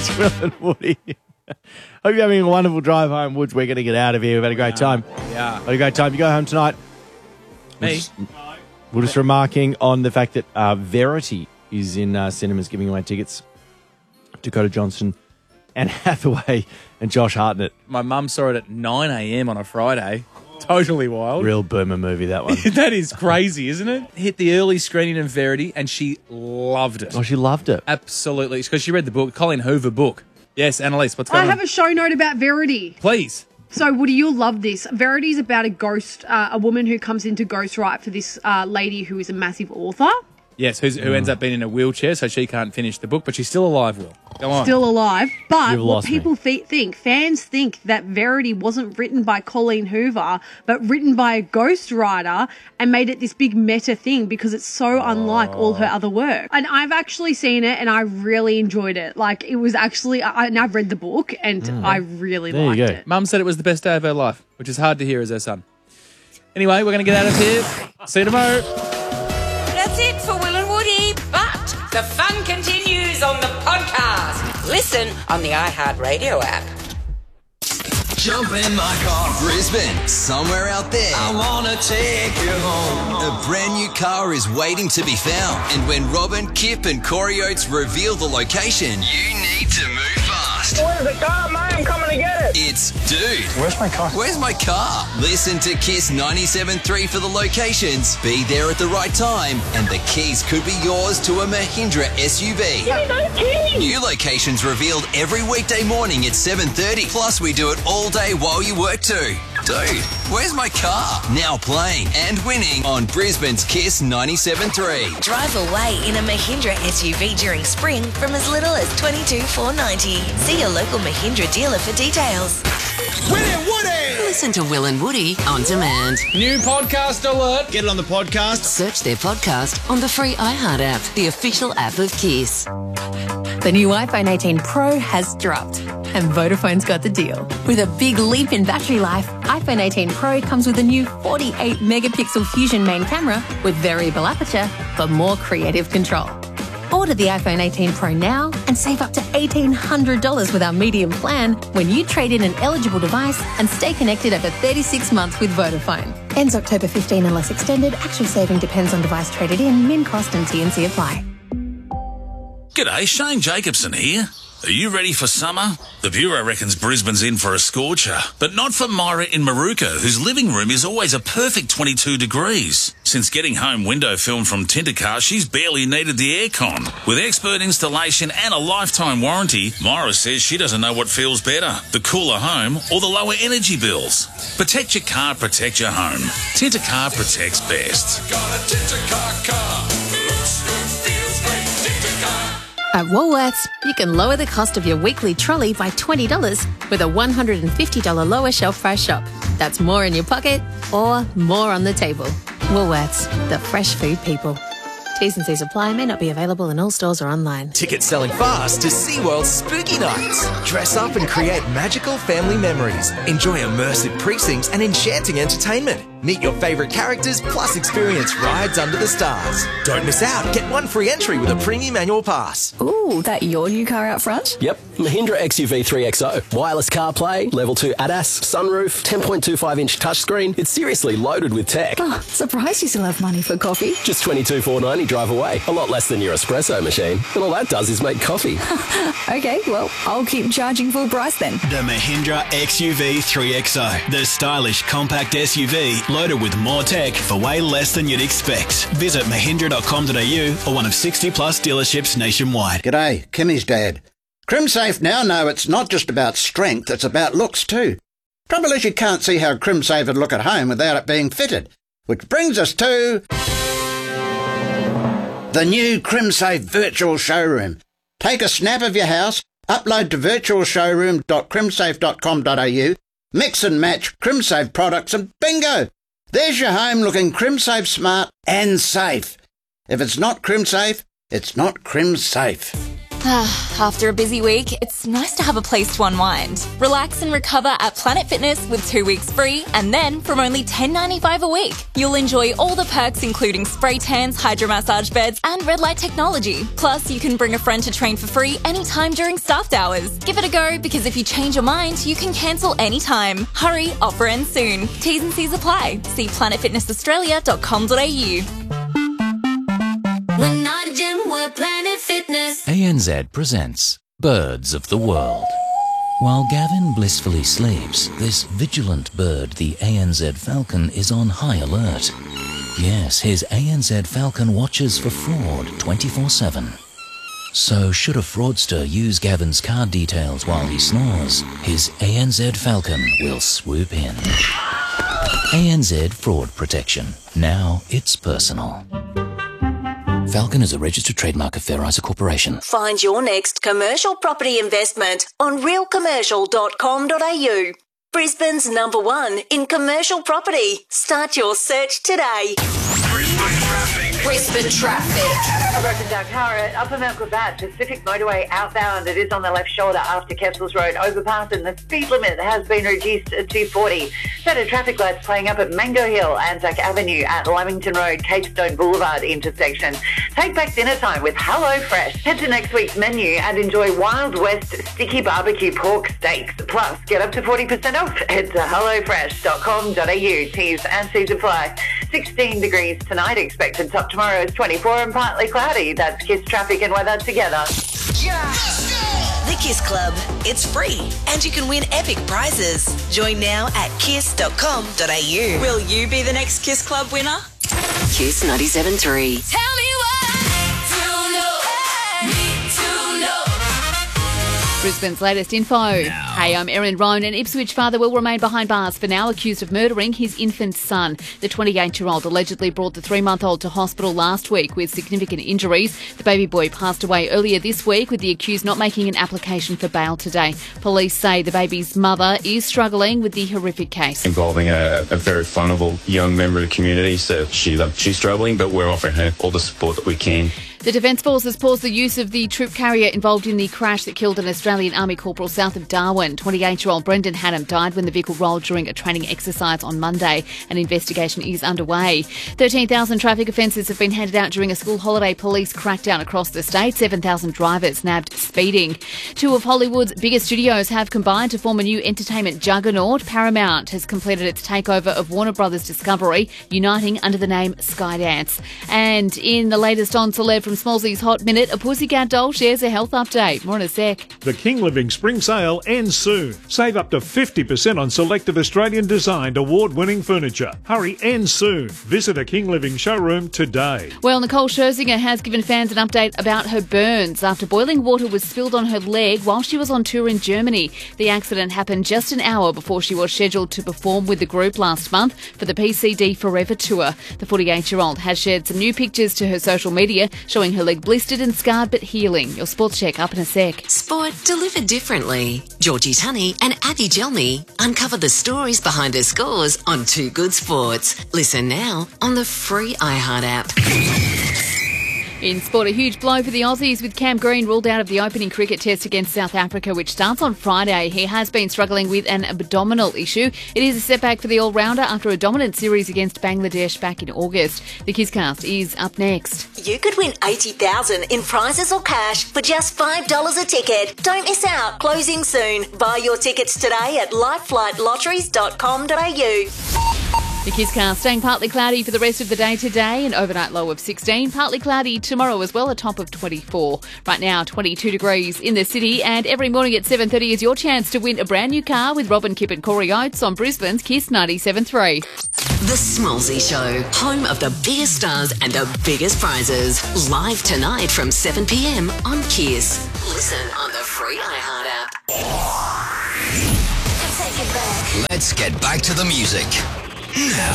It's Will and Woody. Hope you're having a wonderful drive home, Woods. We're going to get out of here. We've had a great time. Yeah. Had a great time. You go home tonight. Me? We're just remarking on the fact that Verity is in cinemas giving away tickets. Dakota Johnson, Anne Hathaway, and Josh Hartnett. My mum saw it at 9 a.m. on a Friday. Totally wild. Real boomer movie, that one. That is crazy, isn't it? Hit the early screening of Verity, and she loved it. Oh, she loved it. Absolutely. Because she read the book, Colleen Hoover book. Yes, Annalise, what's going on? I have a show note about Verity. Please. So, Woody, you'll love this. Verity is about a ghost, a woman who comes in to ghostwrite for this lady who is a massive author. Yes, who ends up being in a wheelchair, so she can't finish the book, but she's still alive, Will. Go on. Still alive. But You've what lost people think, fans think that Verity wasn't written by Colleen Hoover, but written by a ghostwriter and made it this big meta thing because it's so unlike all her other work. And I've actually seen it and I really enjoyed it. Like, it was actually, and I've read the book and I really There you liked go. it. Mum said it was the best day of her life, which is hard to hear as her son. Anyway, we're going to get out of here. See you tomorrow. That's it for Will and Woody, but the fun continues on the podcast. Listen on the iHeartRadio app. Jump in my car, Brisbane, somewhere out there. I wanna take you home. A brand new car is waiting to be found. And when Robin, Kip and Corey Oates reveal the location, you need to move fast. Where's the car, mate? I'm coming to get it. It's Dude. Where's my car? Where's my car? Listen to Kiss 97.3 for the locations. Be there at the right time. And the keys could be yours to a Mahindra SUV. Give me those keys. New locations revealed every weekday morning at 7:30. Plus, we do it all day while you work too. Dude, where's my car? Now playing and winning on Brisbane's Kiss 97.3. Drive away in a Mahindra SUV during spring from as little as $22,490. See your local Mahindra dealer for details. Will and Woody! Listen to Will and Woody on demand. New podcast alert. Get it on the podcast. Search their podcast on the free iHeart app, the official app of Kiss. The new iPhone 18 Pro has dropped, and Vodafone's got the deal. With a big leap in battery life, iPhone 18 Pro comes with a new 48-megapixel Fusion main camera with variable aperture for more creative control. Order the iPhone 18 Pro now and save up to $1,800 with our medium plan when you trade in an eligible device and stay connected over 36 months with Vodafone. Ends October 15 unless extended. Actual saving depends on device traded in. Min cost and T&C apply. G'day, Shane Jacobson here. Are you ready for summer? The Bureau reckons Brisbane's in for a scorcher, but not for Myra in Maruka, whose living room is always a perfect 22 degrees. Since getting home window film from Tintercar, she's barely needed the aircon. With expert installation and a lifetime warranty, Myra says she doesn't know what feels better, the cooler home or the lower energy bills. Protect your car, protect your home. Tintercar protects best. Got a Tintercar car. Looks good, feels great. Tintercar. At Woolworths, you can lower the cost of your weekly trolley by $20 with a $150 lower shelf price shop. That's more in your pocket or more on the table. Woolworths, the fresh food people. T's and C's apply, may not be available in all stores or online. Tickets selling fast to SeaWorld's Spooky Nights. Dress up and create magical family memories. Enjoy immersive precincts and enchanting entertainment. Meet your favourite characters plus experience rides under the stars. Don't miss out. Get one free entry with a premium annual pass. Ooh, that your new car out front? Yep, Mahindra XUV 3XO. Wireless CarPlay, Level 2 ADAS, sunroof, 10.25-inch touchscreen. It's seriously loaded with tech. Oh, surprised you still have money for coffee. Just $22,490 drive away. A lot less than your espresso machine. And all that does is make coffee. Okay, well, I'll keep charging full price then. The Mahindra XUV 3XO. The stylish compact SUV loaded with more tech for way less than you'd expect. Visit mahindra.com.au or one of 60 plus dealerships nationwide. G'day, Kimmy's dad. CrimSafe now know it's not just about strength, it's about looks too. Trouble is you can't see how CrimSafe would look at home without it being fitted. Which brings us to the new CrimSafe Virtual Showroom. Take a snap of your house, upload to virtualshowroom.crimsafe.com.au, mix and match CrimSafe products and bingo! There's your home looking CrimSafe smart and safe. If it's not CrimSafe, it's not CrimSafe. After a busy week, it's nice to have a place to unwind. Relax and recover at Planet Fitness with 2 weeks free, and then from only $10.95 a week, you'll enjoy all the perks including spray tans, hydromassage beds, and red light technology. Plus, you can bring a friend to train for free anytime during staffed hours. Give it a go, because if you change your mind, you can cancel anytime. Hurry, offer ends soon. T's and C's apply. See planetfitnessaustralia.com.au. We're not a gym, we're Planet Fitness. ANZ presents Birds of the World. While Gavin blissfully sleeps, this vigilant bird, the ANZ falcon, is on high alert. Yes, his ANZ falcon watches for fraud 24/7. So should a fraudster use Gavin's card details while he snores, his ANZ falcon will swoop in. ANZ Fraud Protection. Now it's personal. Falcon is a registered trademark of Fair Isa Corporation. Find your next commercial property investment on realcommercial.com.au. Brisbane's #1 in commercial property. Start your search today. Brisbane traffic. A broken down car at Upper Mount Gravatt, Pacific Motorway outbound. It is on the left shoulder after Kessels Road overpass, and the speed limit has been reduced to 40. Better traffic lights playing up at Mango Hill, Anzac Avenue at Lamington Road, Capestone Boulevard intersection. Take back dinner time with Hello Fresh. Head to next week's menu and enjoy Wild West sticky barbecue pork steaks. Plus, get up to 40% off. Head to hellofresh.com.au. T's and C's apply. 16 degrees tonight expected. Top tomorrow is 24 and partly cloudy. That's Kiss traffic and weather together. The Kiss Club. It's free and you can win epic prizes. Join now at kiss.com.au. Will you be the next Kiss Club winner? Kiss 97.3. Tell me what to know. Need to know. Brisbane's latest info. Hey, I'm Erin Roan. An Ipswich father will remain behind bars for now, accused of murdering his infant son. The 28-year-old allegedly brought the 3-month-old to hospital last week with significant injuries. The baby boy passed away earlier this week, with the accused not making an application for bail today. Police say the baby's mother is struggling with the horrific case. Involving a very vulnerable young member of the community, so she's struggling, but we're offering her all the support that we can. The Defence Force has paused the use of the troop carrier involved in the crash that killed an Australian Army corporal south of Darwin. 28-year-old Brendan Haddam died when the vehicle rolled during a training exercise on Monday. An investigation is underway. 13,000 traffic offences have been handed out during a school holiday police crackdown across the state. 7,000 drivers nabbed speeding. Two of Hollywood's biggest studios have combined to form a new entertainment juggernaut. Paramount has completed its takeover of Warner Brothers Discovery, uniting under the name Skydance. And in the latest on Celeb from Smallsy's Hot Minute, a pussycat doll shares a health update. More in a sec. The King Living Spring Sale ends soon. Save up to 50% on selected Australian designed award-winning furniture. Hurry, ends soon. Visit a King Living showroom today. Well, Nicole Scherzinger has given fans an update about her burns after boiling water was spilled on her leg while she was on tour in Germany. The accident happened just an hour before she was scheduled to perform with the group last month for the PCD Forever tour. The 48-year-old has shared some new pictures to her social media showing her leg blistered and scarred but healing. Your sports check up in a sec. Sport delivered differently. Georgie Tunney and Abby Gelmy uncover the stories behind their scores on Too Good Sports. Listen now on the free iHeart app. In sport, a huge blow for the Aussies with Cam Green ruled out of the opening cricket test against South Africa, which starts on Friday. He has been struggling with an abdominal issue. It is a setback for the all-rounder after a dominant series against Bangladesh back in August. The Kisscast is up next. You could win $80,000 in prizes or cash for just $5 a ticket. Don't miss out. Closing soon. Buy your tickets today at lifeflightlotteries.com.au. The Kisscast staying partly cloudy for the rest of the day today, an overnight low of 16. Partly cloudy tomorrow as well, a top of 24. Right now, 22 degrees in the city, and every morning at 7:30 is your chance to win a brand new car with Robin, Kip and Corey Oates on Brisbane's Kiss 97.3. The Smallsy Show, home of the biggest stars and the biggest prizes. Live tonight from 7 p.m. on Kiss. Listen on the free iHeart app. Let's get back to the music. Now.